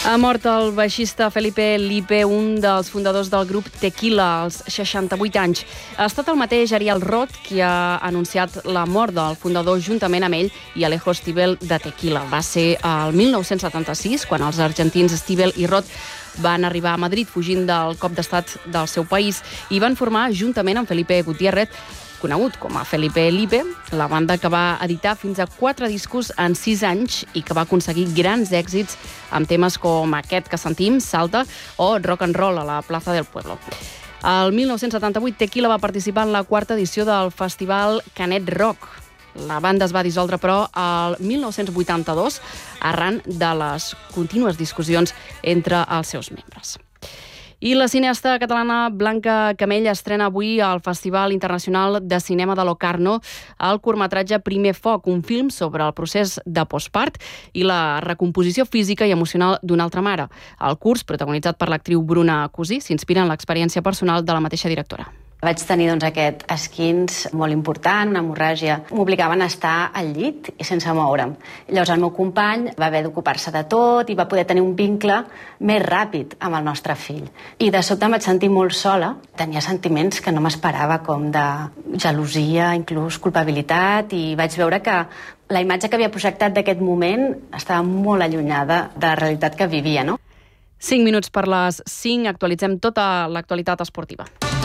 Ha mort el baixista Felipe Lipe, un dels fundadors del grup Tequila, als 68 anys. Ha estat el mateix Ariel Roth qui ha anunciat la mort del fundador juntament amb ell i Alejo Stivel de Tequila. Va ser el 1976, quan els argentins Stivel i Roth van arribar a Madrid fugint del cop d'estat del seu país i van formar, juntament amb Felipe Gutiérrez, conegut com a Felipe Lipe, la banda que va editar fins a 4 discos en 6 anys i que va aconseguir grans èxits amb temes com aquest que sentim, Salta, o Rock and Roll a la Plaza del Pueblo. El 1978, Tequila va participar en la 4ª edició del festival Canet Rock. La banda es va dissoldre, però, el 1982, arran de les contínues discussions entre els seus membres. I la cineasta catalana Blanca Camell estrena avui al Festival Internacional de Cinema de Locarno el curtmetratge Primer Foc, un film sobre el procés de postpart i la recomposició física i emocional d'una altra mare. El curs, protagonitzat per l'actriu Bruna Cosí, s'inspira en l'experiència personal de la mateixa directora. Vaig tenir aquest esquinç molt important, una hemorràgia. M'obligaven a estar al llit i sense moure'm. Llavors el meu company va haver d'ocupar-se de tot i va poder tenir un vincle més ràpid amb el nostre fill. I de sobte em vaig sentir molt sola. Tenia sentiments que no m'esperava, com de gelosia, inclús culpabilitat, i vaig veure que la imatge que havia projectat d'aquest moment estava molt allunyada de la realitat que vivia, no? 5 minuts per les 5, actualitzem tota l'actualitat esportiva.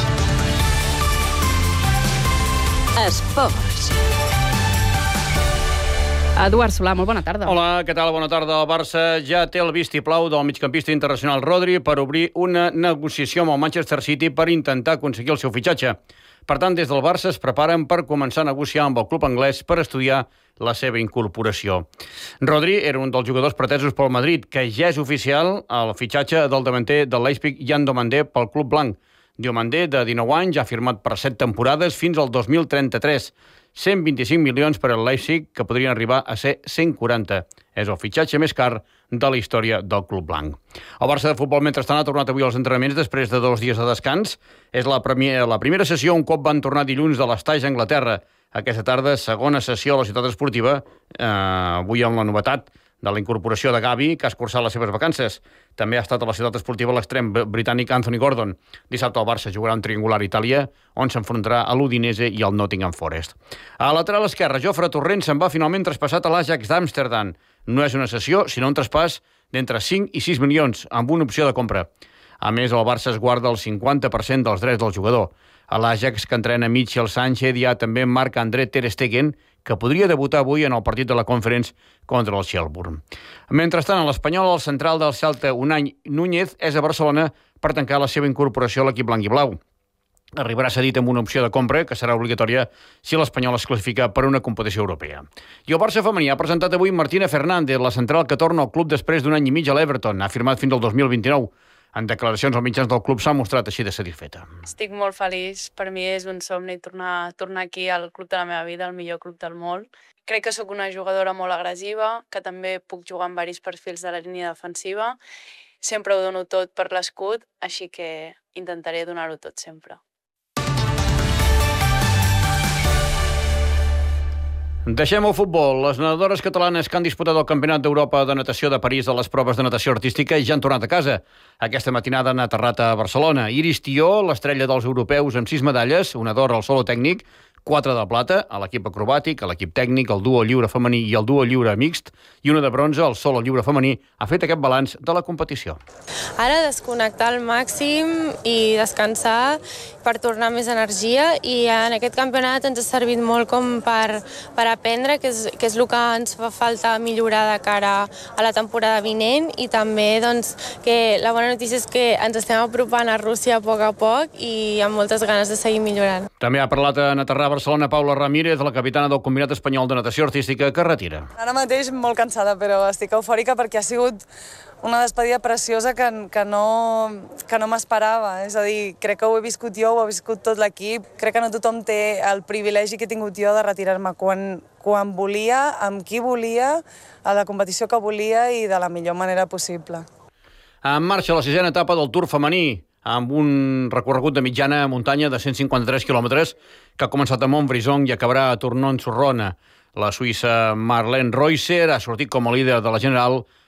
Esports. Eduard Solà, molt bona tarda. Hola, què tal? Bona tarda. El Barça ja té el vistiplau del migcampista internacional Rodri per obrir una negociació amb el Manchester City per intentar aconseguir el seu fitxatge. Per tant, des del Barça es preparen per començar a negociar amb el club anglès per estudiar la seva incorporació. Rodri era un dels jugadors pretesos pel Madrid, que ja és oficial el fitxatge del davanter del Leipzig, Jan Diomande, pel club blanc. Diomande, de 19 anys, ha firmat per 7 temporades fins al 2033. 125 milions per al Leipzig, que podrien arribar a ser 140. És el fitxatge més car de la història del club blanc. El Barça de futbol, mentrestant, ha tornat avui als entrenaments després de 2 dies de descans. És la primera sessió un cop van tornar dilluns de l'estage a Anglaterra. Aquesta tarda, segona sessió a la ciutat esportiva, avui amb la novetat de la incorporació de Gavi, que ha escurçat les seves vacances. També ha estat a la ciutat esportiva l'extrem britànic Anthony Gordon. Dissabte el Barça jugarà un triangular a Itàlia, on s'enfrontarà a l'Udinese i al Nottingham Forest. A lateral esquerra, Jofre Torrent se'n va finalment traspassat a l'Ajax d'Amsterdam. No és una cessió, sinó un traspàs d'entre 5 i 6 milions, amb una opció de compra. A més, el Barça es guarda el 50% dels drets del jugador. A l'Ajax, que entrena Mitchell Sánchez, hi ha també Marc-André Ter Stegen, que podria debutar avui en el partit de la Conference contra el Shelbourne. Mentrestant, a l'Espanyol, el central del Celta, Unai Núñez, és a Barcelona per tancar la seva incorporació a l'equip blanc i blau. Arribarà cedit amb una opció de compra, que serà obligatòria si l'Espanyol es classifica per una competició europea. I el Barça femení ha presentat avui Martina Fernández, la central que torna al club després d'un any i mig a l'Everton. Ha firmat fins al 2029. En declaracions als mitjans del club s'ha mostrat així de satisfeta. Estic molt feliç. Per mi és un somni tornar aquí al club de la meva vida, el millor club del món. Crec que sóc una jugadora molt agressiva, que també puc jugar en diversos perfils de la línia defensiva. Sempre ho dono tot per l'escut, així que intentaré donar-ho tot sempre. Deixem el futbol. Les nedadores catalanes que han disputat el Campionat d'Europa de Natació de París a les proves de natació artística ja han tornat a casa. Aquesta matinada han aterrat a Barcelona. Iris Tió, l'estrella dels europeus amb 6 medalles, una d'or al solo tècnic, 4 de plata a l'equip acrobàtic, a l'equip tècnic, el duo lliure femení i el duo lliure mixt, i una de bronze al solo lliure femení, ha fet aquest balanç de la competició. Ara desconnectar al màxim i descansar per tornar més energia, i en aquest campionat ens ha servit molt com per aprendre, que és el que ens fa falta millorar de cara a la temporada vinent, i també que la bona notícia és que ens estem apropant a Rússia a poc i amb moltes ganes de seguir millorant. També ha parlat en aterrar a Barcelona Paula Ramírez, la capitana del Combinat Espanyol de Natació Artística, que retira. Ara mateix molt cansada, però estic eufòrica perquè ha sigut una despedida preciosa que no m'esperava. És a dir, crec que ho he viscut jo, ho ha viscut tot l'equip. Crec que no tothom té el privilegi que he tingut jo de retirar-me quan volia, amb qui volia, a la competició que volia i de la millor manera possible. En marxa la 6ena etapa del Tour femení, amb un recorregut de mitjana muntanya de 153 quilòmetres que ha començat a Montbrison i acabarà a Tournon-sur-Rhône. La suïssa Marlene Reusser ha sortit com a líder de la general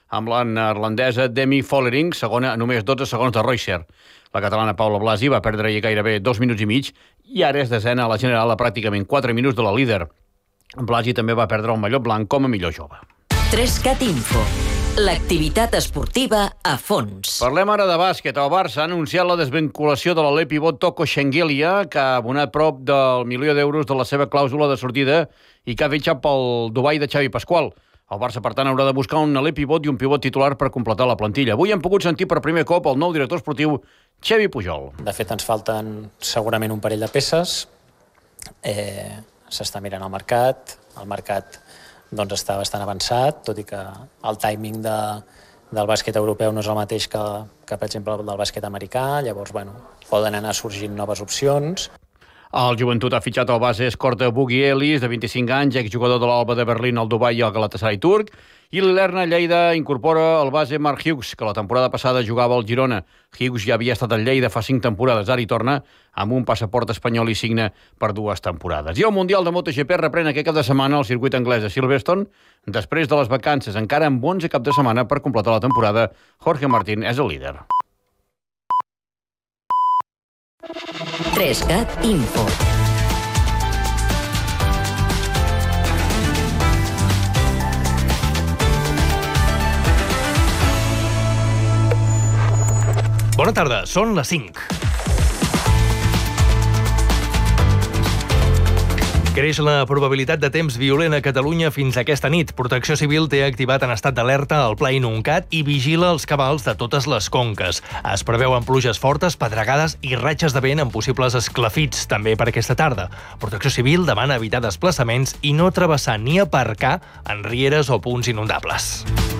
amb la neerlandesa Demi Vollering, segona a només 12 segons de Reusser. La catalana Paula Blasi va perdre gairebé 2 minuts i mig i ara és desena a la general a pràcticament 4 minuts de la líder. Blasi també va perdre el mallot blanc com a millor jove. 3CAT Info. L'activitat esportiva a fons. Parlem ara de bàsquet. El Barça ha anunciat la desvinculació de l'alè pivot Toko Shengelia, que ha abonat prop del $1.000.000 de la seva clàusula de sortida i que ha fitxat pel Dubai de Xavi Pasqual. El Barça, per tant, haurà de buscar un alè pivot i un pivot titular per completar la plantilla. Avui hem pogut sentir per primer cop el nou director esportiu, Xavi Pujol. De fet, ens falten segurament un parell de peces. S'està mirant el mercat. El mercat està bastant avançat, tot i que el timing del bàsquet europeu no és el mateix que per exemple, del bàsquet americà. Llavors, poden anar sorgint noves opcions. El Joventut ha fitxat el base Skorte Bugielis, de 25 anys, exjugador de l'Alba de Berlín, el Dubai i el Galatasaray turc, i l'Ilerna Lleida incorpora el base Mark Hughes, que la temporada passada jugava al Girona. Hughes ja havia estat al Lleida fa 5 temporades, ara hi torna amb un passaport espanyol i signa per 2 temporades. I el Mundial de MotoGP reprèn aquest cap de setmana al circuit anglès de Silverstone. Després de les vacances, encara amb 11 cap de setmana per completar la temporada, Jorge Martín és el líder. 3CAT Info. Bona tarda, són les 5. Creix la probabilitat de temps violent a Catalunya fins aquesta nit. Protecció Civil té activat en estat d'alerta el Pla Inuncat i vigila els cabals de totes les conques. Es preveuen pluges fortes, pedregades i ratxes de vent amb possibles esclafits també per aquesta tarda. Protecció Civil demana evitar desplaçaments i no travessar ni aparcar en rieres o punts inundables.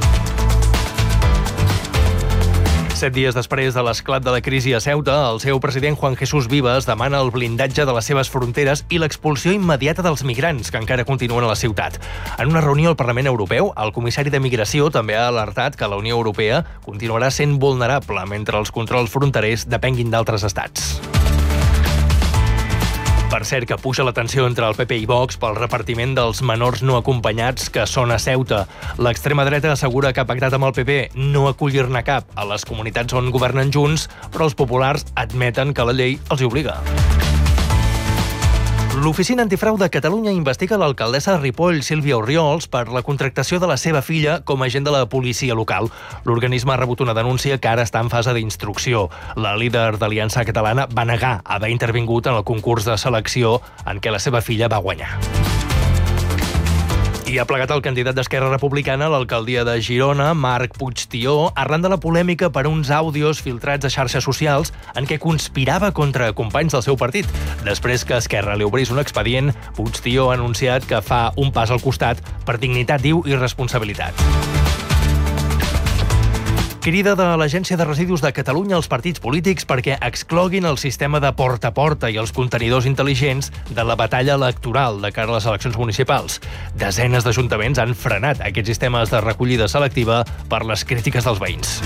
7 dies després de l'esclat de la crisi a Ceuta, el seu president Juan Jesús Vivas demana el blindatge de les seves fronteres i l'expulsió immediata dels migrants que encara continuen a la ciutat. En una reunió al Parlament Europeu, el comissari de Migració també ha alertat que la Unió Europea continuarà sent vulnerable mentre els controls fronterers depenguin d'altres estats. Per cert, que puja la tensió entre el PP i Vox pel repartiment dels menors no acompanyats que són a Ceuta. L'extrema dreta assegura que ha pactat amb el PP no acollir-ne cap a les comunitats on governen junts, però els populars admeten que la llei els hi obliga. L'Oficina Antifrau de Catalunya investiga l'alcaldessa de Ripoll, Sílvia Orriols, per la contractació de la seva filla com a agent de la policia local. L'organisme ha rebut una denúncia que ara està en fase d'instrucció. La líder d'Aliança Catalana va negar haver intervingut en el concurs de selecció en què la seva filla va guanyar. I ha plegat el candidat d'Esquerra Republicana a l'alcaldia de Girona, Marc Puigtió, arran de la polèmica per uns àudios filtrats a xarxes socials en què conspirava contra companys del seu partit. Després que Esquerra li obrís un expedient, Puigtió ha anunciat que fa un pas al costat per dignitat, diu, i responsabilitat. Crida de l'Agència de Residus de Catalunya als partits polítics perquè excloguin el sistema de porta a porta i els contenidors intel·ligents de la batalla electoral de cara a les eleccions municipals. Desenes d'ajuntaments han frenat aquests sistemes de recollida selectiva per les crítiques dels veïns.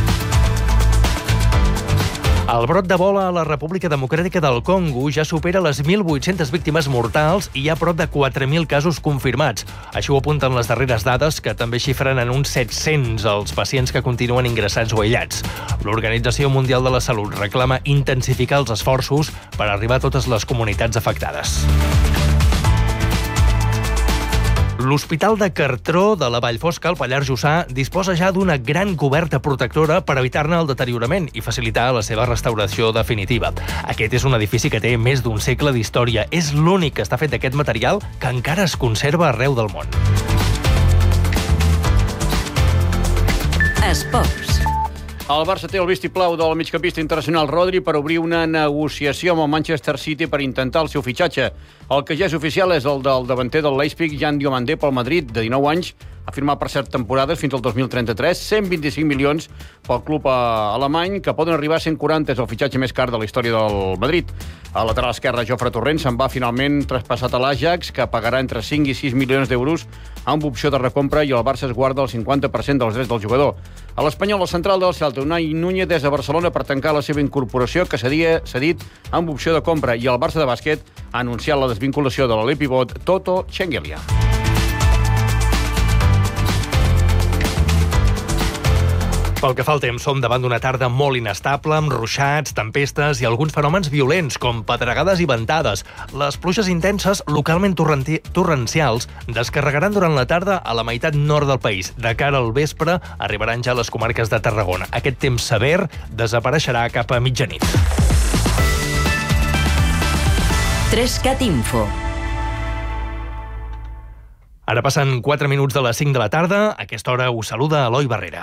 El brot d'Ebola a la República Democràtica del Congo ja supera les 1.800 víctimes mortals i hi ha prop de 4.000 casos confirmats. Això ho apunten les darreres dades, que també xifren en uns 700 els pacients que continuen ingressats o aïllats. L'Organització Mundial de la Salut reclama intensificar els esforços per arribar a totes les comunitats afectades. L'Hospital de Cartró de la Vallfosca, al Pallars Jussà, disposa ja d'una gran coberta protectora per evitar-ne el deteriorament i facilitar la seva restauració definitiva. Aquest és un edifici que té més d'un segle d'història. És l'únic que està fet d'aquest material que encara es conserva arreu del món. Esports. El Barça té el vistiplau del migcampista internacional Rodri per obrir una negociació amb el Manchester City per intentar el seu fitxatge. El que ja és oficial és el del davanter del Leipzig, Jan Diomande, pel Madrid, de 19 anys, ha firmat per 7 temporades fins al 2033, 125 milions pel club alemany, que poden arribar a 140, és el fitxatge més car de la història del Madrid. A lateral esquerre, Jofre Torrent se'n va finalment traspassat a l'Ajax, que pagarà entre 5 i 6 milions d'euros amb opció de recompra, i el Barça es guarda el 50% dels drets del jugador. A l'Espanyol, la central del Celta, Unai Núñez, des de Barcelona per tancar la seva incorporació, que s'havia cedit amb opció de compra, i el Barça de bàsquet ha anunciat la desvinculació de l'alè pivot Toto Shengelia. Pel que fa al temps, som davant d'una tarda molt inestable, amb ruixats, tempestes i alguns fenòmens violents, com pedregades i ventades. Les pluges intenses, localment torrencials, descarregaran durant la tarda a la meitat nord del país. De cara al vespre, arribaran ja a les comarques de Tarragona. Aquest temps sever desapareixerà cap a mitjanit. 3CAT Info. Ara passen 4 minuts de les 5 de la tarda. A aquesta hora us saluda Eloi Barrera.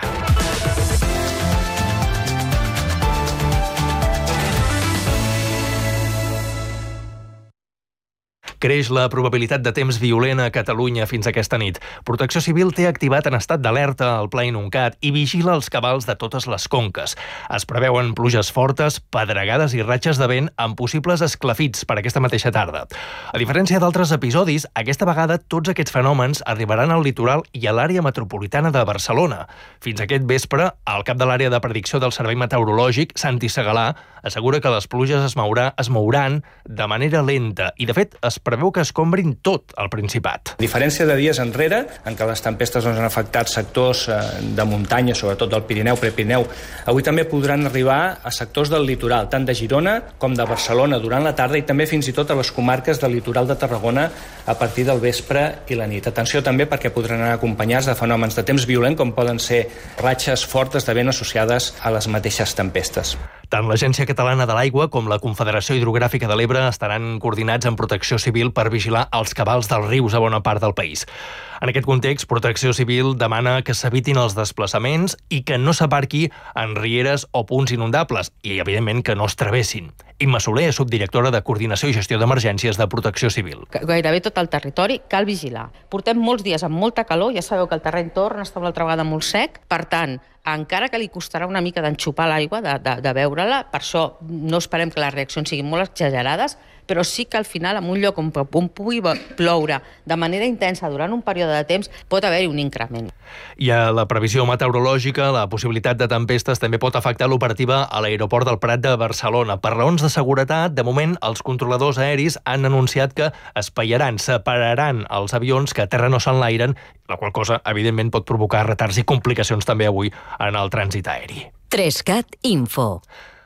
Creix la probabilitat de temps violent a Catalunya fins aquesta nit. Protecció Civil té activat en estat d'alerta el Pla Inuncat i vigila els cabals de totes les conques. Es preveuen pluges fortes, pedregades i ratxes de vent amb possibles esclafits per aquesta mateixa tarda. A diferència d'altres episodis, aquesta vegada tots aquests fenòmens arribaran al litoral i a l'àrea metropolitana de Barcelona. Fins aquest vespre, el cap de l'àrea de predicció del Servei Meteorològic, Santi Segalà, assegura que les pluges es mouran de manera lenta i, de fet, es preveu que escombrin tot el Principat. A diferència de dies enrere, en què les tempestes han afectat sectors de muntanya, sobretot del Pirineu, Prepirineu, avui també podran arribar a sectors del litoral, tant de Girona com de Barcelona durant la tarda i també fins i tot a les comarques del litoral de Tarragona a partir del vespre i la nit. Atenció també perquè podran anar acompanyats de fenòmens de temps violent com poden ser ratxes fortes de vent associades a les mateixes tempestes. Tant l'Agència Catalana de l'Aigua com la Confederació Hidrogràfica de l'Ebre estaran coordinats amb Protecció Civil per vigilar els cabals dels rius a bona part del país. En aquest context, Protecció Civil demana que s'evitin els desplaçaments i que no s'aparqui en rieres o punts inundables i, evidentment, que no es travessin. Imma Soler és subdirectora de Coordinació i Gestió d'Emergències de Protecció Civil. Gairebé tot el territori cal vigilar. Portem molts dies amb molta calor, ja sabeu que el terreny torna a estar una altra vegada molt sec, per tant, encara que li costarà una mica d'enxupar l'aigua, de veure-la, per això no esperem que les reaccions siguin molt exagerades, però sí que al final, en un lloc on pugui ploure de manera intensa durant un període de temps, pot haver-hi un increment. I a la previsió meteorològica, la possibilitat de tempestes també pot afectar l'operativa a l'aeroport del Prat de Barcelona. Per raons de seguretat, de moment, els controladors aeris han anunciat que separaran els avions que a terra no s'enlairen, la qual cosa, evidentment, pot provocar retards i complicacions també avui en el trànsit aeri. 3CAT Info.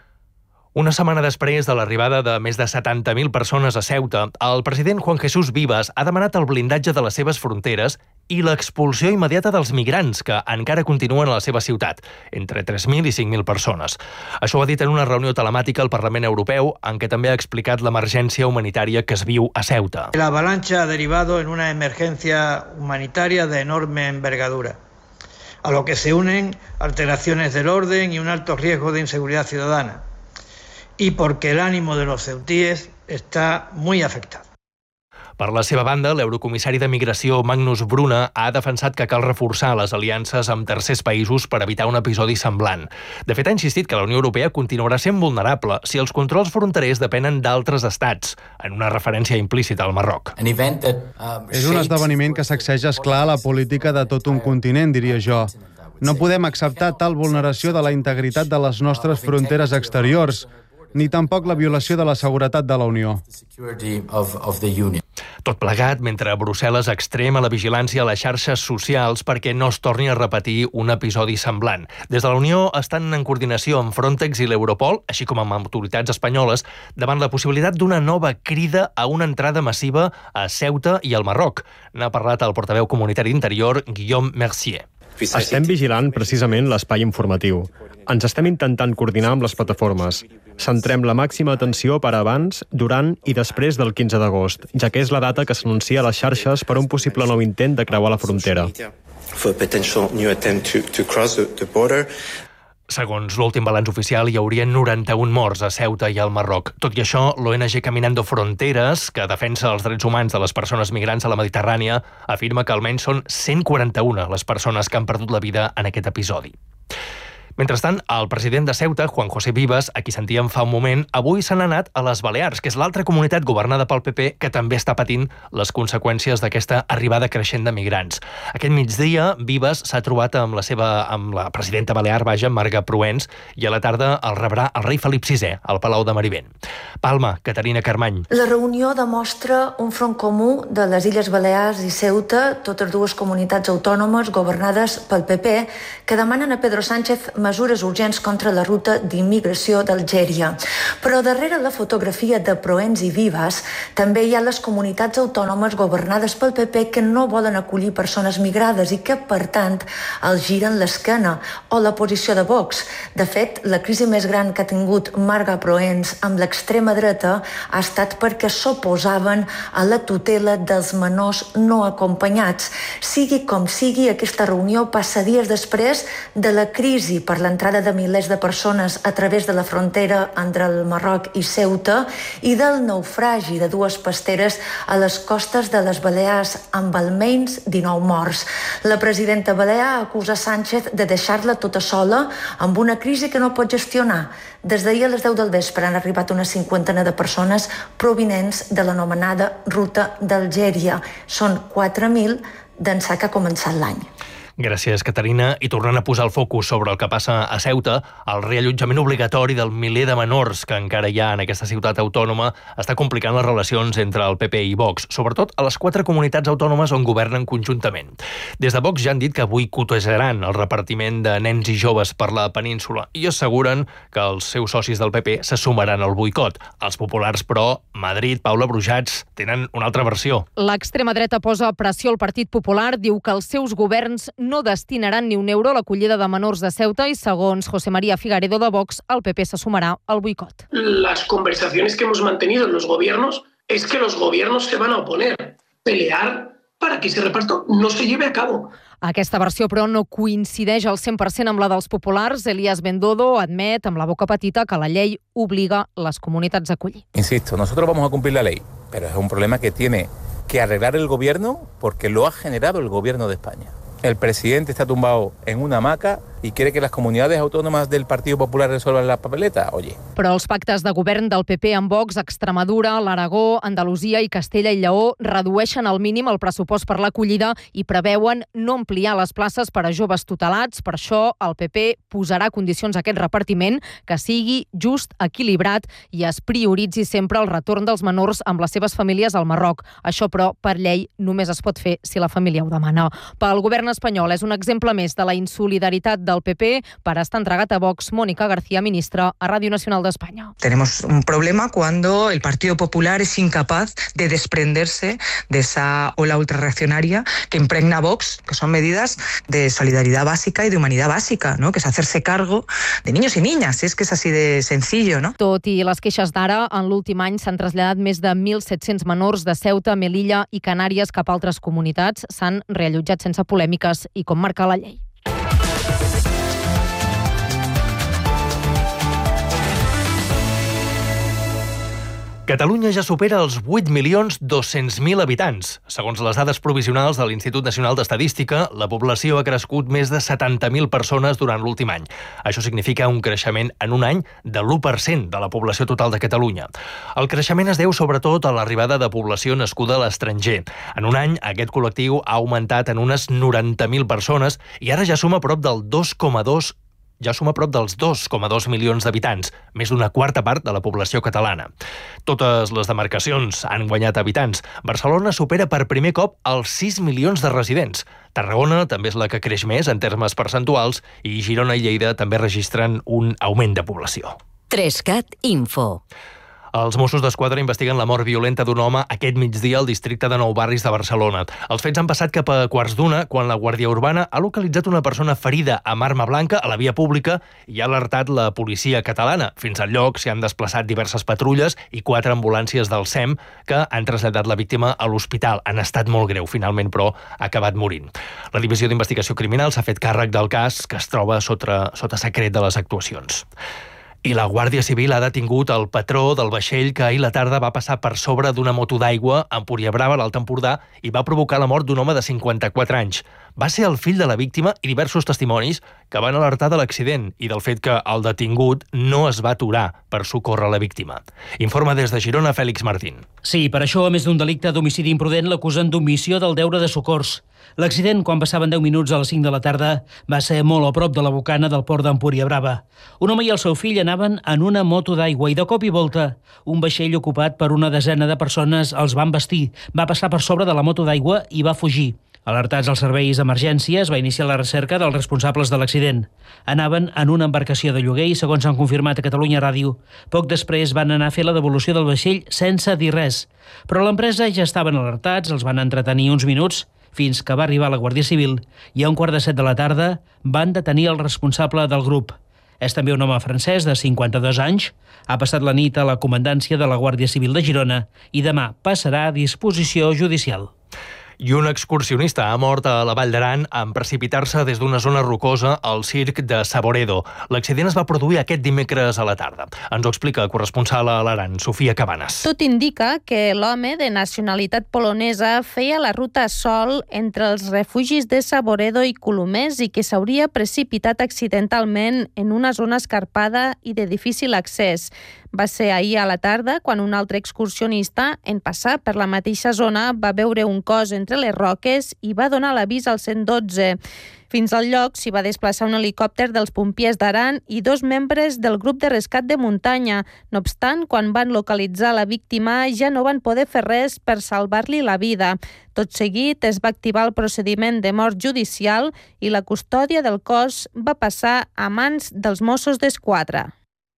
Una setmana després de l'arribada de més de 70.000 persones a Ceuta, el president Juan Jesús Vivas ha demanat el blindatge de les seves fronteres i l'expulsió immediata dels migrants que encara continuen a la seva ciutat, entre 3.000 i 5.000 persones. Això ho ha dit en una reunió telemàtica al Parlament Europeu, en què també ha explicat l'emergència humanitària que es viu a Ceuta. La avalancha ha derivado en una emergencia humanitaria de enorme envergadura, a lo que se unen alteraciones del orden y un alto riesgo de inseguridad ciudadana, y porque el ánimo de los ceutíes está muy afectado. Per la seva banda, l'eurocomissari de Migració Magnus Bruna ha defensat que cal reforçar les aliances amb tercers països per evitar un episodi semblant. De fet, ha insistit que la Unió Europea continuarà sent vulnerable si els controls fronterers depenen d'altres estats, en una referència implícita al Marroc. És un esdeveniment que sacseja, esclar, la política de tot un continent, diria jo. No podem acceptar tal vulneració de la integritat de les nostres fronteres exteriors, ni tampoc la violació de la seguretat de la Unió. Tot plegat mentre Brussel·les extrema la vigilància a les xarxes socials perquè no es torni a repetir un episodi semblant. Des de la Unió estan en coordinació amb Frontex i l'Europol, així com amb autoritats espanyoles, davant la possibilitat d'una nova crida a una entrada massiva a Ceuta i al Marroc. N'ha parlat el portaveu comunitari d'interior, Guillaume Mercier. Estem vigilant precisament l'espai informatiu. Ens estem intentant coordinar amb les plataformes. Centrem la màxima atenció per abans, durant i després del 15 d'agost, ja que és la data que s'anuncia a les xarxes per un possible nou intent de creuar la frontera. Segons l'últim balanç oficial, hi hauria 91 morts a Ceuta i al Marroc. Tot i això, l'ONG Caminando Fronteras, que defensa els drets humans de les persones migrants a la Mediterrània, afirma que almenys són 141 les persones que han perdut la vida en aquest episodi. Mentrestant, el president de Ceuta, Juan José Vives, a qui sentíem fa un moment, avui s'han anat a les Balears, que és l'altra comunitat governada pel PP que també està patint les conseqüències d'aquesta arribada creixent de migrants. Aquest migdia, Vives s'ha trobat amb la presidenta balear, Marga Proens, i a la tarda el rebrà el rei Felip VI al Palau de Marivent. Palma, Caterina Carmany. La reunió demostra un front comú de les Illes Balears i Ceuta, totes dues comunitats autònomes governades pel PP, que demanen a Pedro Sánchez mesures urgents contra la ruta d'immigració d'Algèria. Però darrere la fotografia de Proens i Vives també hi ha les comunitats autònomes governades pel PP que no volen acollir persones migrades i que, per tant, els giren l'esquena, o la posició de Vox. De fet, la crisi més gran que ha tingut Marga Proens amb l'extrema dreta ha estat perquè s'oposaven a la tutela dels menors no acompanyats. Sigui com sigui, aquesta reunió passa dies després de la crisi per l'entrada de milers de persones a través de la frontera entre el Marroc i Ceuta i del naufragi de dues pasteres a les costes de les Balears amb almenys 19 morts. La presidenta balear acusa Sánchez de deixar-la tota sola amb una crisi que no pot gestionar. Des d'ahir a les 10 del vespre han arribat una cinquantena de persones provinents de l'anomenada ruta d'Algèria. Són 4.000 d'ençà que ha començat l'any. Gràcies, Caterina. I tornant a posar el focus sobre el que passa a Ceuta, el reallotjament obligatori del miler de menors que encara hi ha en aquesta ciutat autònoma està complicant les relacions entre el PP i Vox, sobretot a les 4 comunitats autònomes on governen conjuntament. Des de Vox ja han dit que boicotejaran el repartiment de nens i joves per la península i asseguren que els seus socis del PP se sumaran al boicot. Els populars, però, Madrid, Paula Brujats, tenen una altra versió. L'extrema dreta posa pressió al Partit Popular, diu que els seus governs no destinaran ni un euro a l'acollida de menors de Ceuta i, segons José María Figaredo de Vox, el PP se sumarà al boicot. Las conversaciones que hemos mantenido en los gobiernos es que los gobiernos se van a oponer, pelear para que ese reparto no se lleve a cabo. Aquesta versió, però, no coincideix al 100% amb la dels populars. Elías Bendodo admet, amb la boca petita, que la llei obliga les comunitats a acollir. Insisto, nosotros vamos a cumplir la ley, pero es un problema que tiene que arreglar el gobierno porque lo ha generado el gobierno de España. El presidente está tumbado en una hamaca i quiere que les comunitats autònomes del Partit Popular resolvan la papeleta, oye. Però els pactes de govern del PP amb Vox, Extremadura, l'Aragó, Andalusia i Castella i Lleó redueixen al mínim el pressupost per l'acollida i preveuen no ampliar les places per a joves tutelats. Per això el PP posarà condicions a aquest repartiment que sigui just, equilibrat i es prioritzi sempre el retorn dels menors amb les seves famílies al Marroc. Això, però, per llei només es pot fer si la família ho demana. Pel govern espanyol és un exemple més de la insolidaritat del PP per estar entregat a Vox. Mónica García, ministra a Radio Nacional de España. Tenemos un problema cuando el Partido Popular es incapaz de desprenderse de esa ola ultrarreaccionaria que impregna Vox, que son medidas de solidaridad básica y de humanidad básica, ¿no? Que es hacerse cargo de niños y niñas, es que es así de sencillo, ¿no? Tot i les queixes d'ara, en l'últim any s'han traslladat més de 1.700 menors de Ceuta, Melilla i Canàries cap a altres comunitats. S'han reallotjat sense polèmiques i com marca la llei. Catalunya ja supera els 8.200.000 habitants. Segons les dades provisionals de l'Institut Nacional d'Estadística, la població ha crescut més de 70.000 persones durant l'últim any. Això significa un creixement en un any de l'1% de la població total de Catalunya. El creixement es deu sobretot a l'arribada de població nascuda a l'estranger. En un any, aquest col·lectiu ha augmentat en unes 90.000 persones i ara ja suma prop dels 2,2 milions d'habitants, més d'una quarta part de la població catalana. Totes les demarcacions han guanyat habitants. Barcelona supera per primer cop els 6 milions de residents. Tarragona també és la que creix més en termes percentuals i Girona i Lleida també registren un augment de població. 3CAT Info. Els Mossos d'Esquadra investiguen la mort violenta d'un home aquest migdia al districte de Nou Barris de Barcelona. Els fets han passat cap a quarts d'una, quan la Guàrdia Urbana ha localitzat una persona ferida amb arma blanca a la via pública i ha alertat la policia catalana. Fins al lloc s'hi han desplaçat diverses patrulles i 4 ambulàncies del SEM que han traslladat la víctima a l'hospital. Han estat molt greu, finalment, però ha acabat morint. La Divisió d'Investigació Criminal s'ha fet càrrec del cas, que es troba sota secret de les actuacions. I la Guàrdia Civil ha detingut el patró del vaixell que ahir la tarda va passar per sobre d'una moto d'aigua a Empuriabrava, a l'Alt Empordà, i va provocar la mort d'un home de 54 anys. Va ser el fill de la víctima i diversos testimonis que van alertar de l'accident i del fet que el detingut no es va aturar per socórrer la víctima. Informa des de Girona Fèlix Martín. Sí, per això, a més d'un delicte d'homicidi imprudent, l'acusen d'omissió del deure de socors. L'accident, quan passaven 10 minuts a les 5 de la tarda, va ser molt a prop de la bocana del port d'Empuriabrava. Un home i el seu fill anaven en una moto d'aigua i de cop i volta un vaixell ocupat per una desena de persones els va embestir, va passar per sobre de la moto d'aigua i va fugir. Alertats als serveis d'emergència, es va iniciar la recerca dels responsables de l'accident. Anaven en una embarcació de lloguer i, segons han confirmat a Catalunya Ràdio, poc després van anar a fer la devolució del vaixell sense dir res. Però l'empresa ja estaven alertats, els van entretenir uns minuts, fins que va arribar la Guàrdia Civil i a 6:45 de la tarda van detenir el responsable del grup. És també un home francès de 52 anys, ha passat la nit a la comandància de la Guàrdia Civil de Girona i demà passarà a disposició judicial. I un excursionista ha mort a la Vall d'Aran en precipitar-se des d'una zona rocosa al circ de Saboredo. L'accident es va produir aquest dimecres a la tarda. Ens ho explica el corresponsal a l'Aran, Sofia Cabanes. Tot indica que l'home de nacionalitat polonesa feia la ruta sol entre els refugis de Saboredo i Colomers i que s'hauria precipitat accidentalment en una zona escarpada i de difícil accés. Va ser ahir a la tarda quan un altre excursionista, en passar per la mateixa zona, va veure un cos entre les roques i va donar l'avís al 112. Fins al lloc s'hi va desplaçar un helicòpter dels pompiers d'Aran i 2 membres del grup de rescat de muntanya. No obstant, quan van localitzar la víctima ja no van poder fer res per salvar-li la vida. Tot seguit es va activar el procediment de mort judicial i la custòdia del cos va passar a mans dels Mossos d'Esquadra.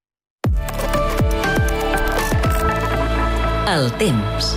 El temps.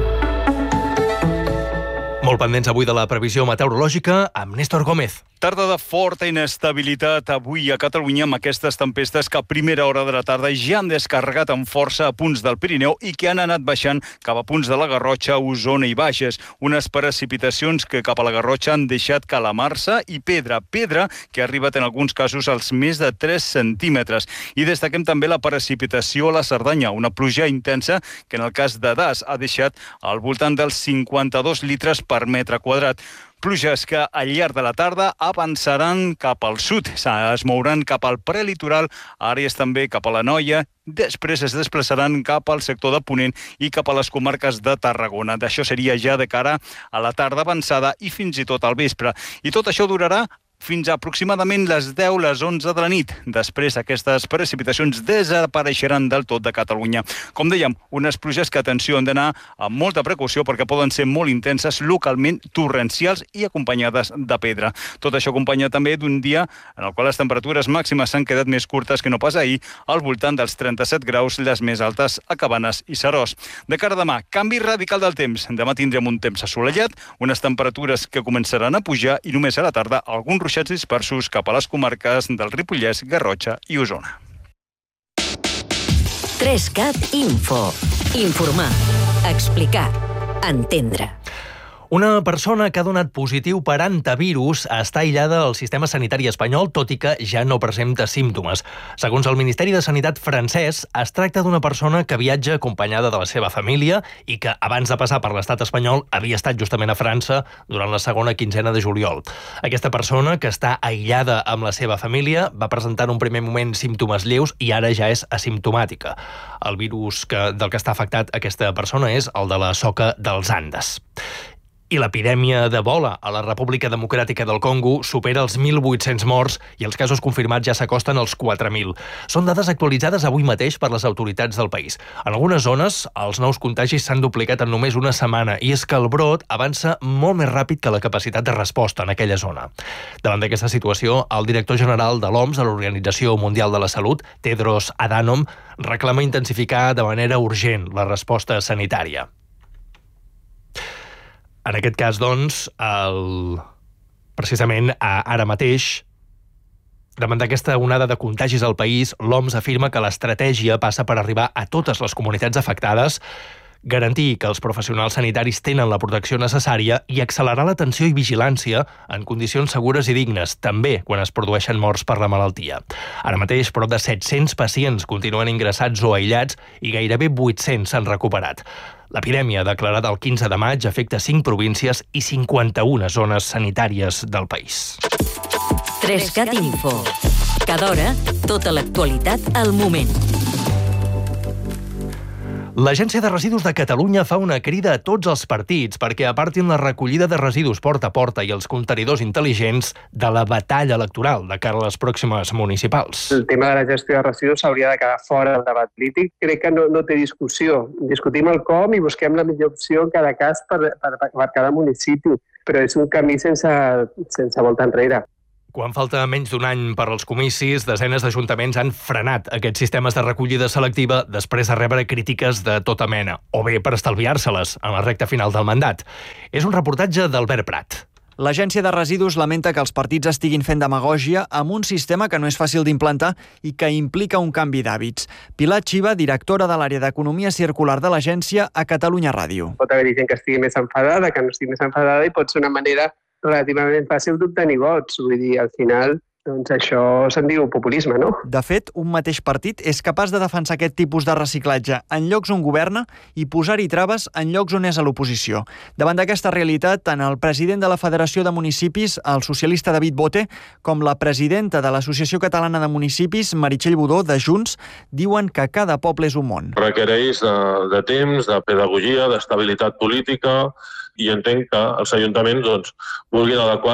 Molt pendents avui de la previsió meteorològica amb Néstor Gómez. Tarda de forta inestabilitat avui a Catalunya amb aquestes tempestes que a primera hora de la tarda ja han descarregat amb força a punts del Pirineu i que han anat baixant cap a punts de la Garrotxa, Osona i Bages. Unes precipitacions que cap a la Garrotxa han deixat calamarsa i pedra que ha arribat en alguns casos als més de 3 centímetres. I destaquem també la precipitació a la Cerdanya, una pluja intensa que en el cas de Das ha deixat al voltant dels 52 litres per metre quadrat. Pluges que al llarg de la tarda avançaran cap al sud, es mouran cap al prelitoral, àrees també cap a l'Anoia, després es desplaçaran cap al sector de Ponent i cap a les comarques de Tarragona. D'això seria ja de cara a la tarda avançada i fins i tot al vespre. I tot això durarà fins a aproximadament les 10, les 11 de la nit. Després aquestes precipitacions desapareixeran del tot de Catalunya. Com dèiem, unes pluges que, atenció, han d'anar amb molta precaució perquè poden ser molt intenses, localment torrencials i acompanyades de pedra. Tot això acompanya també d'un dia en el qual les temperatures màximes s'han quedat més curtes que no pas ahir, al voltant dels 37 graus, les més altes a Cabanes i Seròs. De cara a demà, canvi radical del temps. Demà tindrem un temps assolellat, unes temperatures que començaran a pujar i només a la tarda alguns ruixats dispersos cap a les comarques del Ripollès, Garrotxa i Osona. 3CAT Info. Informar, explicar, entendre. Una persona que ha donat positiu per antivirus està aïllada al sistema sanitari espanyol, tot i que ja no presenta símptomes. Segons el Ministeri de Sanitat francès, es tracta d'una persona que viatja acompanyada de la seva família i que, abans de passar per l'estat espanyol, havia estat justament a França durant la segona quinzena de juliol. Aquesta persona, que està aïllada amb la seva família, va presentar en un primer moment símptomes lleus i ara ja és asimptomàtica. El virus del que està afectat aquesta persona és el de la soca dels Andes. I l'epidèmia d'Ebola a la República Democràtica del Congo supera els 1.800 morts i els casos confirmats ja s'acosten als 4.000. Són dades actualitzades avui mateix per les autoritats del país. En algunes zones, els nous contagis s'han duplicat en només una setmana i és que el brot avança molt més ràpid que la capacitat de resposta en aquella zona. Davant d'aquesta situació, el director general de l'OMS, de l'Organització Mundial de la Salut, Tedros Adhanom, reclama intensificar de manera urgent la resposta sanitària. En aquest cas, doncs, precisament ara mateix, davant d'aquesta onada de contagis al país, l'OMS afirma que l'estratègia passa per arribar a totes les comunitats afectades garantir que els professionals sanitaris tenen la protecció necessària i accelerar l'atenció i vigilància en condicions segures i dignes, també quan es produeixen morts per la malaltia. Ara mateix, prop de 700 pacients continuen ingressats o aïllats i gairebé 800 s'han recuperat. L'epidèmia, declarada el 15 de maig, afecta 5 províncies i 51 zones sanitàries del país. 3CAT Info. Cada hora, tota l'actualitat al moment. L'Agència de Residus de Catalunya fa una crida a tots els partits perquè apartin la recollida de residus porta a porta i els contenidors intel·ligents de la batalla electoral de cara a les pròximes municipals. El tema de la gestió de residus s'hauria de quedar fora del debat polític. Crec que no té discussió. Discutim el com i busquem la millor opció en cada cas per cada municipi, però és un camí sense volta enrere. Quan falta menys d'un any per als comicis, desenes d'ajuntaments han frenat aquests sistemes de recollida selectiva després de rebre crítiques de tota mena, o bé per estalviar-se-les en la recta final del mandat. És un reportatge d'Albert Prat. L'Agència de Residus lamenta que els partits estiguin fent demagògia amb un sistema que no és fàcil d'implantar i que implica un canvi d'hàbits. Pilar Xiva, directora de l'àrea d'Economia Circular de l'agència, a Catalunya Ràdio. Pot haver-hi gent que estigui més enfadada, que no estigui més enfadada, i pot ser una manera relativament fàcil d'obtenir vots. Vull dir, al final, doncs això se'n diu populisme, no? De fet, un mateix partit és capaç de defensar aquest tipus de reciclatge en llocs on governa i posar-hi traves en llocs on és a l'oposició. Davant d'aquesta realitat, tant el president de la Federació de Municipis, el socialista David Bote, com la presidenta de l'Associació Catalana de Municipis, Meritxell Budó, de Junts, diuen que cada poble és un món. Requereix de temps, de pedagogia, d'estabilitat política, i entenc que els ajuntaments vulguin adequar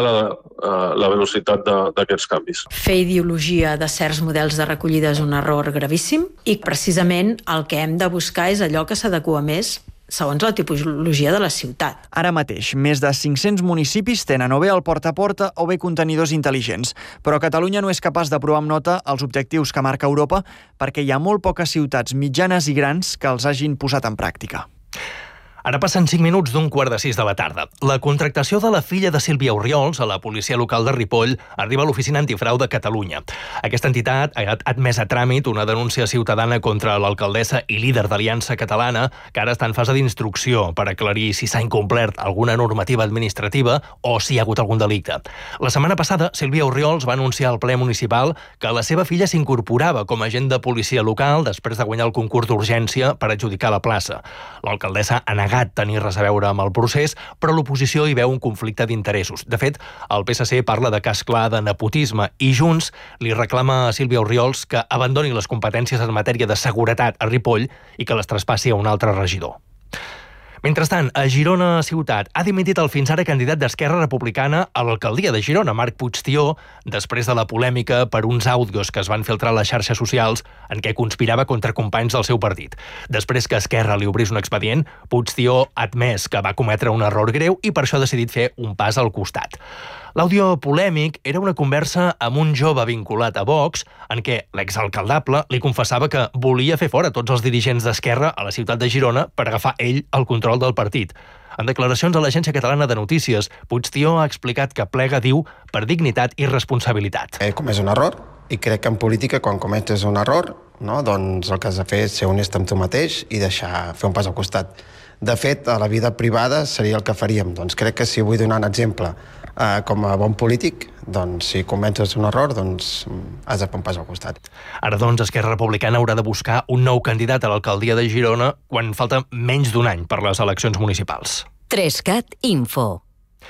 la velocitat d'aquests canvis. Fer ideologia de certs models de recollida és un error gravíssim i precisament el que hem de buscar és allò que s'adequa més segons la tipologia de la ciutat. Ara mateix, més de 500 municipis tenen o bé el porta a porta o bé contenidors intel·ligents, però Catalunya no és capaç d'aprovar amb nota els objectius que marca Europa perquè hi ha molt poques ciutats mitjanes i grans que els hagin posat en pràctica. Ara passen 5 minuts d'un 5:45 de la tarda. La contractació de la filla de Sílvia Orriols a la policia local de Ripoll arriba a l'Oficina Antifrau de Catalunya. Aquesta entitat ha admès a tràmit una denúncia ciutadana contra l'alcaldessa i líder d'Aliança Catalana, que ara està en fase d'instrucció per aclarir si s'ha incomplert alguna normativa administrativa o si hi ha hagut algun delicte. La setmana passada, Sílvia Orriols va anunciar al ple municipal que la seva filla s'incorporava com a agent de policia local després de guanyar el concurs d'urgència per adjudicar la plaça. L'alcaldessa ha negat tenir res a veure amb el procés, però l'oposició hi veu un conflicte d'interessos. De fet, el PSC parla de cas clar de nepotisme i Junts li reclama a Sílvia Orriols que abandoni les competències en matèria de seguretat a Ripoll i que les traspassi a un altre regidor. Mentrestant, a Girona ciutat ha dimitit el fins ara candidat d'Esquerra Republicana a l'alcaldia de Girona, Marc Puigtió, després de la polèmica per uns àudios que es van filtrar a les xarxes socials en què conspirava contra companys del seu partit. Després que Esquerra li obrís un expedient, Puigtió ha admès que va cometre un error greu i per això ha decidit fer un pas al costat. L'àudio polèmic era una conversa amb un jove vinculat a Vox en què l'exalcaldable li confessava que volia fer fora tots els dirigents d'Esquerra a la ciutat de Girona per agafar ell el control del partit. En declaracions a l'Agència Catalana de Notícies, Puigtió ha explicat que plega, diu, per dignitat i responsabilitat. He comès un error i crec que en política, quan cometes un error, doncs el que has de fer és ser honest amb tu mateix i deixar fer un pas al costat. De fet, a la vida privada seria el que faríem. Doncs crec que si vull donar un exemple com a bon polític, doncs si comences un error, doncs has de fer un pas al costat. Ara, doncs, Esquerra Republicana haurà de buscar un nou candidat a l'alcaldia de Girona quan falta menys d'un any per les eleccions municipals. 3CAT Info.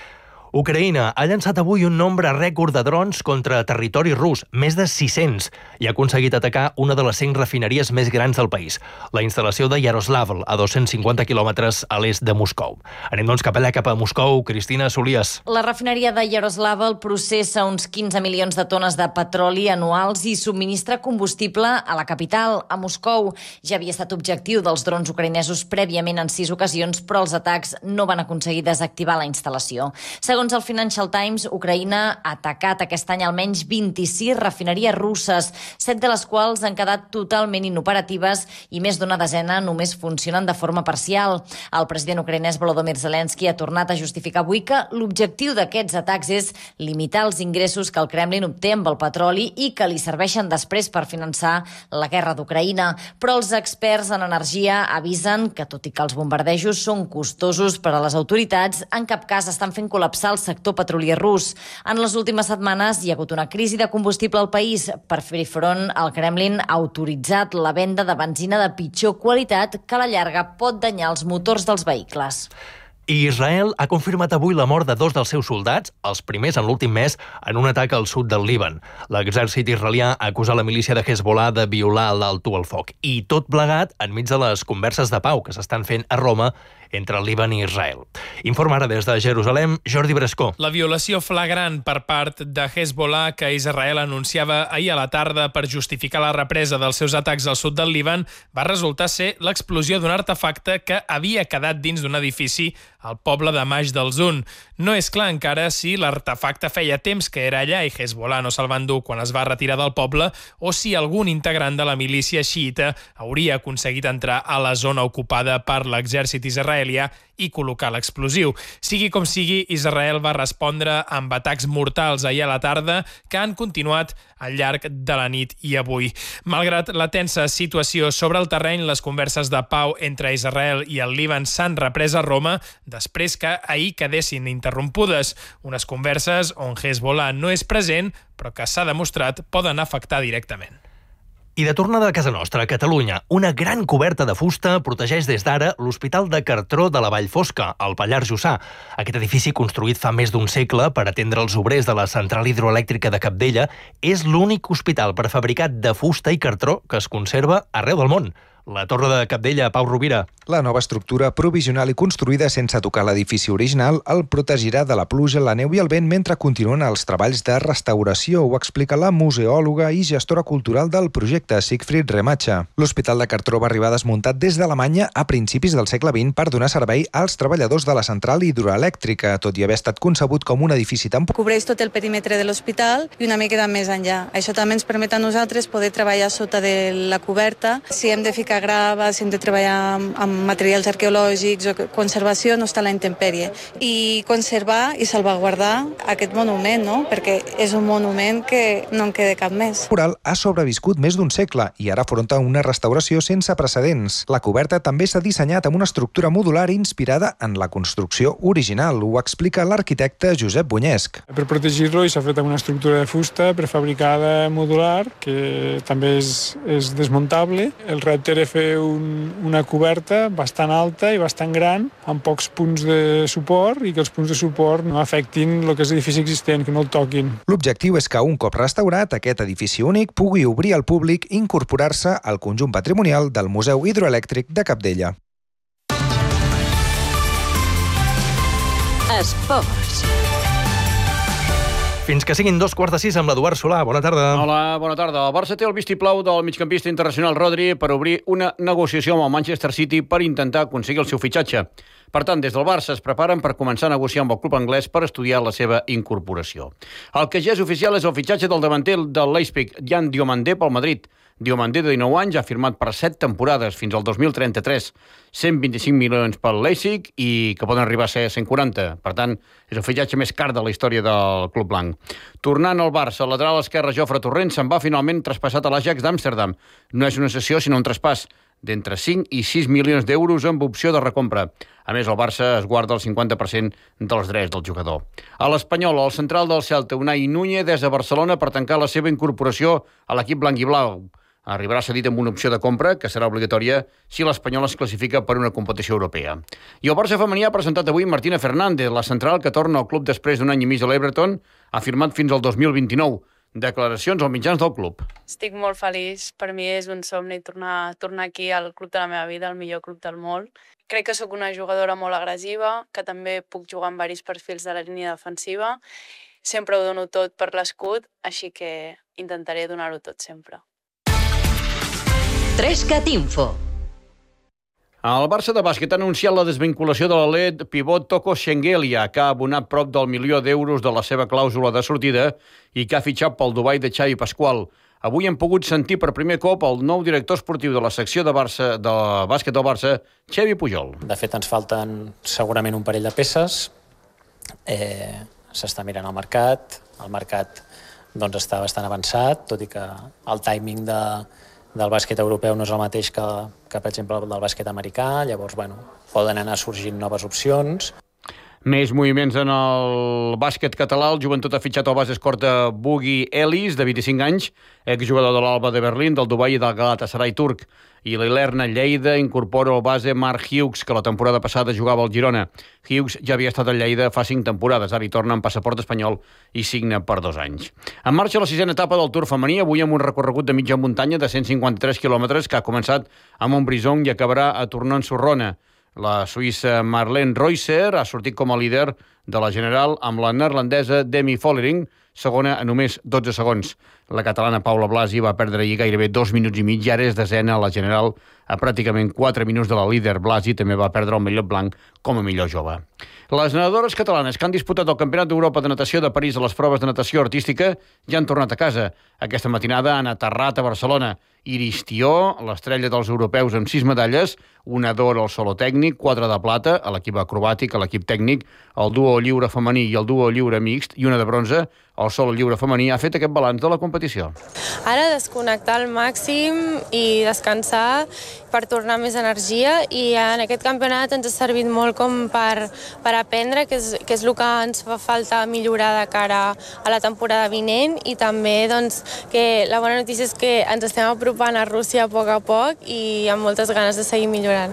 Ucraïna ha llançat avui un nombre rècord de drons contra territori rus, més de 600, i ha aconseguit atacar una de les 5 refineries més grans del país, la instal·lació de Yaroslavl, a 250 quilòmetres a l'est de Moscou. Anem doncs cap a Moscou. Cristina Solies. La refineria de Yaroslavl processa uns 15 milions de tones de petroli anuals i subministra combustible a la capital, a Moscou. Ja havia estat objectiu dels drons ucraïnesos prèviament en 6 ocasions, però els atacs no van aconseguir desactivar la instal·lació. Segons Segons el Financial Times, Ucraïna ha atacat aquest any almenys 26 refineries russes, 7 de les quals han quedat totalment inoperatives i més d'una desena només funcionen de forma parcial. El president ucraïnès Volodymyr Zelensky ha tornat a justificar avui que l'objectiu d'aquests atacs és limitar els ingressos que el Kremlin obté amb el petroli i que li serveixen després per finançar la guerra d'Ucraïna. Però els experts en energia avisen que, tot i que els bombardejos són costosos per a les autoritats, en cap cas estan fent col·lapsar el sector petrolier rus. En les últimes setmanes hi ha hagut una crisi de combustible al país. Per fer front, el Kremlin ha autoritzat la venda de benzina de pitjor qualitat que a la llarga pot danyar els motors dels vehicles. Israel ha confirmat avui la mort de 2 dels seus soldats, els primers en l'últim mes, en un atac al sud del Líban. L'exèrcit israelià ha acusat la milícia de Hezbollah de violar l'alto al foc. I tot plegat enmig de les converses de pau que s'estan fent a Roma entre el Líban i Israel. Informa ara des de Jerusalem, Jordi Brescó. La violació flagrant per part de Hezbollah que Israel anunciava ahir a la tarda per justificar la represa dels seus atacs al sud del Líban va resultar ser l'explosió d'un artefacte que havia quedat dins d'un edifici al poble de Maix del Zun. No és clar encara si l'artefacte feia temps que era allà i Hezbollah no se'l va endur quan es va retirar del poble o si algun integrant de la milícia xiita hauria aconseguit entrar a la zona ocupada per l'exèrcit israelià i col·locar l'explosiu. Sigui com sigui, Israel va respondre amb atacs mortals ahir a la tarda que han continuat al llarg de la nit i avui. Malgrat la tensa situació sobre el terreny, les converses de pau entre Israel i el Líban s'han reprès a Roma després que ahir quedessin interrompudes. Unes converses on Hezbollah no és present, però que s'ha demostrat poden afectar directament. I de tornada a casa nostra, a Catalunya, una gran coberta de fusta protegeix des d'ara l'Hospital de Cartró de la Vall Fosca, al Pallars Jussà. Aquest edifici, construït fa més d'un segle per atendre els obrers de la central hidroelèctrica de Capdella, és l'únic hospital prefabricat de fusta i cartró que es conserva arreu del món. La Torre de Capdella, Pau Rovira. La nova estructura provisional i construïda sense tocar l'edifici original el protegirà de la pluja, la neu i el vent mentre continuen els treballs de restauració, ho explica la museòloga i gestora cultural del projecte, Sigfrid Remacha. L'Hospital de Cartró va arribar desmuntat des d'Alemanya a principis del segle XX per donar servei als treballadors de la central hidroelèctrica, tot i haver estat concebut com un edifici tan... Cobreix tot el perímetre de l'hospital i una mica més enllà. Això també ens permet a nosaltres poder treballar sota de la coberta. Si hem de ficar grava, si hem de treballar amb materials arqueològics o conservació, no està a la intempèrie. I conservar i salvaguardar aquest monument, no? Perquè és un monument que no en queda cap més. El mural ha sobreviscut més d'un segle i ara afronta una restauració sense precedents. La coberta també s'ha dissenyat amb una estructura modular inspirada en la construcció original, ho explica l'arquitecte Josep Bunyesc. Per protegir-lo s'ha fet amb una estructura de fusta prefabricada modular, que també és desmuntable. El repte era fer una coberta bastant alta i bastant gran, amb pocs punts de suport i que els punts de suport no afectin el que és l'edifici existent, que no el toquin. L'objectiu és que un cop restaurat, aquest edifici únic pugui obrir al públic i incorporar-se al conjunt patrimonial del Museu Hidroelèctric de Capdella. Esports. Fins que siguin 2:45 amb l'Eduard Solà. Bona tarda. Hola, bona tarda. El Barça té el vistiplau del migcampista internacional Rodri per obrir una negociació amb el Manchester City per intentar aconseguir el seu fitxatge. Per tant, des del Barça es preparen per començar a negociar amb el club anglès per estudiar la seva incorporació. El que ja és oficial és el fitxatge del davanter del Leipzig, Jan Diomandé, pel Madrid. Diomandé, de 19 anys, ha firmat per 7 temporades fins al 2033. 125 milions pel Leipzig i que poden arribar a ser 140. Per tant, és el fitxatge més car de la història del club blanc. Tornant al Barça, el lateral esquerre Jofre Torrent se'n va finalment traspassat a l'Ajax d'Amsterdam. No és una cessió, sinó un traspàs d'entre 5 i 6 milions d'euros amb opció de recompra. A més, el Barça es guarda el 50% dels drets del jugador. A l'Espanyol, el central del Celta, Unai Núñez, des de Barcelona per tancar la seva incorporació a l'equip blanc i blau. Arribarà cedit amb una opció de compra que serà obligatòria si l'Espanyol es classifica per una competició europea. I el Barça femení ha presentat avui Martina Fernández, la central que torna al club després d'un any i mig a l'Everton, ha firmat fins al 2029. Declaracions als mitjans del club. Estic molt feliç. Per mi és un somni tornar aquí al club de la meva vida, el millor club del món. Crec que sóc una jugadora molt agressiva, que també puc jugar en diversos perfils de la línia defensiva. Sempre ho dono tot per l'escut, així que intentaré donar-ho tot sempre. 3CAT Info. El Barça de bàsquet ha anunciat la desvinculació de l'Alet pivot Toko Shengelia, que ha abonat prop del $1 milió de la seva clàusula de sortida i que ha fitxat pel Dubai de Xavi Pasqual. Avui hem pogut sentir per primer cop el nou director esportiu de la secció de bàsquet del Barça, Xavi Pujol. De fet, ens falten segurament un parell de peces. S'està mirant el mercat doncs, està bastant avançat, tot i que el timing del bàsquet europeu no és el mateix que per exemple, el del bàsquet americà. Llavors, poden anar sorgint noves opcions. Més moviments en el bàsquet català. El Joventut ha fitxat el base escorta Bugui Elis, de 25 anys, exjugador de l'Alba de Berlín, del Dubai i del Galatasaray turc. I l'Ilerna Lleida incorpora el base Marc Hughes, que la temporada passada jugava al Girona. Hughes ja havia estat al Lleida fa 5 temporades, ara hi torna amb passaport espanyol i signa per 2 anys. En marxa la 6a etapa del Tour femení, avui amb un recorregut de mitja muntanya de 153 quilòmetres que ha començat a Montbrison i acabarà a Tournon-sur-Rhône. La suïssa Marlene Reusser ha sortit com a líder de la general amb la neerlandesa Demi Vollering, segona a només 12 segons. La catalana Paula Blasi va perdre ahir gairebé 2 minuts i mig i ara és desena a la general a pràcticament 4 minuts de la líder. Blasi també va perdre el Mellot Blanc com a millor jove. Les nedadores catalanes que han disputat el Campionat d'Europa de Natació de París a les proves de natació artística ja han tornat a casa. Aquesta matinada han aterrat a Barcelona. Iris Tió, l'estrella dels europeus amb 6 medalles, una d'or al solo tècnic, 4 de plata a l'equip acrobàtic, a l'equip tècnic, el duo lliure femení i el duo lliure mixt, i una de bronze al solo lliure femení. Ha fet aquest balanç de la competició. Ara desconnectar al màxim i descansar per tornar més energia, i en aquest campionat ens ha servit molt com per aprendre, que és el que ens fa falta millorar de cara a la temporada vinent, i també que la bona notícia és que ens estem apropant a Rússia a poc i amb moltes ganes de seguir millorant.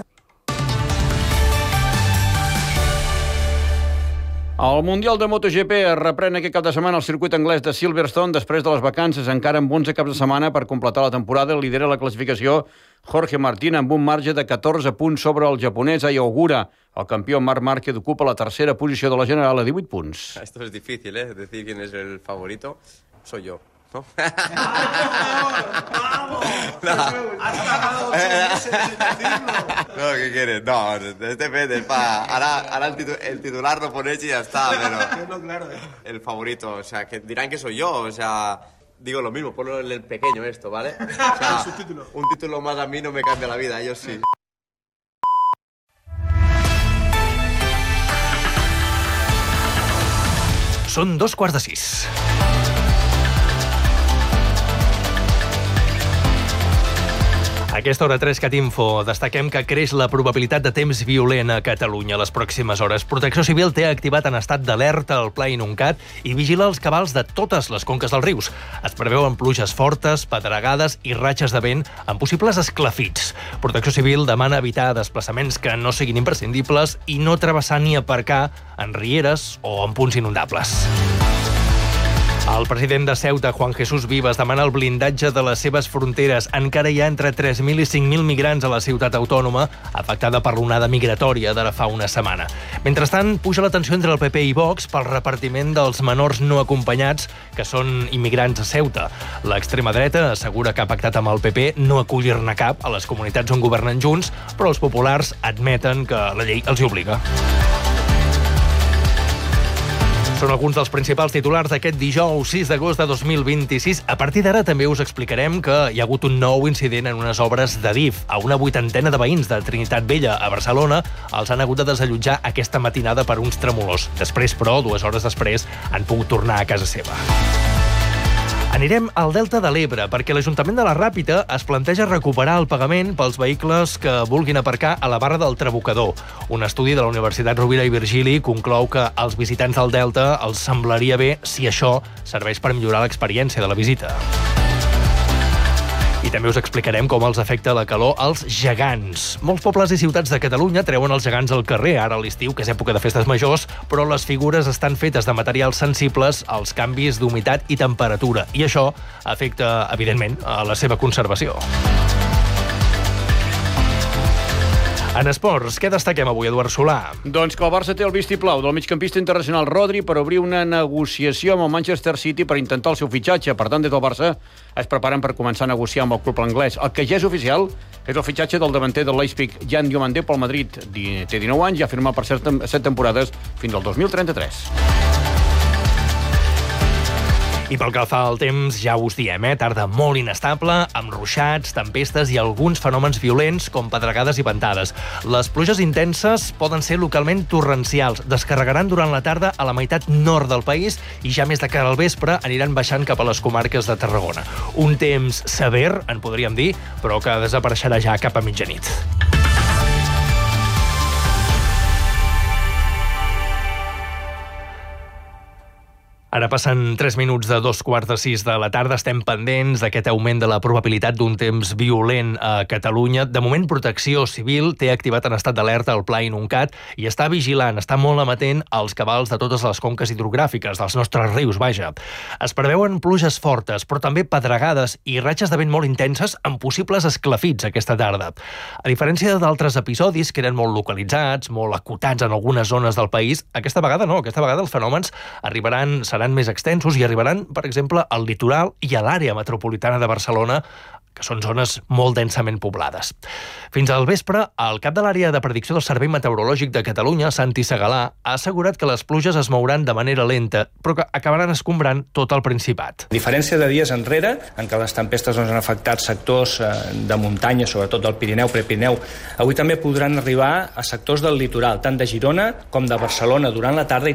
El Mundial de MotoGP es reprèn aquest cap de setmana al circuit anglès de Silverstone després de les vacances, encara amb 11 caps de setmana per completar la temporada. Lidera la classificació Jorge Martín amb un marge de 14 punts sobre el japonès Ai Ogura. El campió Marc Márquez ocupa la tercera posició de la general a 18 punts. Esto es difícil, decir quién es el favorito. Soy yo. ¿No? ¡Vamos! No, ¿qué quieres? No, depende. Ahora el titular lo pones y ya está, pero el favorito, o sea, que dirán que soy yo, o sea, digo lo mismo, ponlo en el pequeño esto, ¿vale? O sea, un título más a mí no me cambia la vida, ellos sí. Són 5:15. A aquesta hora 3 Catinfo destaquem que creix la probabilitat de temps violent a Catalunya a les pròximes hores. Protecció Civil té activat en estat d'alerta el Pla Inuncat i vigila els cabals de totes les conques dels rius. Es preveuen pluges fortes, pedregades i ratxes de vent amb possibles esclafits. Protecció Civil demana evitar desplaçaments que no siguin imprescindibles i no travessar ni aparcar en rieres o en punts inundables. El president de Ceuta, Juan Jesús Vivas, demana el blindatge de les seves fronteres. Encara hi ha entre 3.000 i 5.000 migrants a la ciutat autònoma, afectada per l'onada migratòria d'ara fa una setmana. Mentrestant, puja la tensió entre el PP i Vox pel repartiment dels menors no acompanyats que són immigrants a Ceuta. L'extrema dreta assegura que ha pactat amb el PP no acollir-ne cap a les comunitats on governen junts, però els populars admeten que la llei els hi obliga. Són alguns dels principals titulars d'aquest dijous 6 d'agost de 2026. A partir d'ara també us explicarem que hi ha hagut un nou incident en unes obres d'Adif. A una 80ena de veïns de Trinitat Vella, a Barcelona, els han hagut de desallotjar aquesta matinada per uns tremolors. Després, però, 2 hores després, han pogut tornar a casa seva. Anirem al Delta de l'Ebre, perquè l'Ajuntament de la Ràpita es planteja recuperar el pagament pels vehicles que vulguin aparcar a la barra del Trabucador. Un estudi de la Universitat Rovira i Virgili conclou que als visitants del Delta els semblaria bé si això serveix per millorar l'experiència de la visita. I també us explicarem com els afecta la calor als gegants. Molts pobles i ciutats de Catalunya treuen els gegants al carrer, ara a l'estiu, que és època de festes majors, però les figures estan fetes de materials sensibles als canvis d'humitat i temperatura, i això afecta, evidentment, a la seva conservació. En esports, què destaquem avui, Eduard Solà? Doncs que el Barça té el vistiplau del migcampista internacional Rodri per obrir una negociació amb el Manchester City per intentar el seu fitxatge. Per tant, des del Barça es preparen per començar a negociar amb el club anglès. El que ja és oficial és el fitxatge del davanter del Leipzig, Jan Diomandé, pel Madrid. Té 19 anys i ha firmat per 7 temporades fins al 2033. I pel que fa al temps, ja us diem, tarda molt inestable, amb ruixats, tempestes i alguns fenòmens violents com pedregades i ventades. Les pluges intenses poden ser localment torrencials. Descarregaran durant la tarda a la meitat nord del país i ja més de cara al vespre aniran baixant cap a les comarques de Tarragona. Un temps sever, en podríem dir, però que desapareixerà ja cap a mitjanit. Ara passen 3 minuts de 2:15 de la tarda. Estem pendents d'aquest augment de la probabilitat d'un temps violent a Catalunya. De moment, Protecció Civil té activat en estat d'alerta el Pla Inuncat i està vigilant, està molt amatent als cabals de totes les conques hidrogràfiques, dels nostres rius, vaja. Es preveuen pluges fortes, però també pedregades i ratxes de vent molt intenses amb possibles esclafits aquesta tarda. A diferència d'altres episodis que eren molt localitzats, molt acotats en algunes zones del país, aquesta vegada no, aquesta vegada els fenòmens seran més extensos i arribaran, per exemple, al litoral i a l'àrea metropolitana de Barcelona, que són zones molt densament poblades. Fins al vespre, el cap de l'àrea de predicció del Servei Meteorològic de Catalunya, Santi Segalà, ha assegurat que les pluges es mouran de manera lenta, però que acabaran escombrant tot el Principat. A diferència de dies enrere, en què les tempestes han afectat sectors de muntanya, sobretot del Pirineu, Prepirineu, avui també podran arribar a sectors del litoral, tant de Girona com de Barcelona durant la tarda